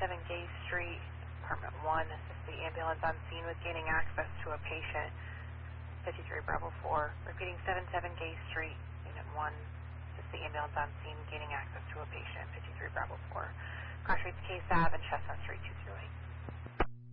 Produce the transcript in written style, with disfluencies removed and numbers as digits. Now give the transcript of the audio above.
Gay Street, apartment 1. This is the ambulance on scene with gaining access to a patient. 53 Bravo 4. Repeating 77 Gay Street, unit 1. This is the ambulance on scene gaining access to a patient. 53 Bravo 4. Cross rates Case Ave and Chestnut Street 208.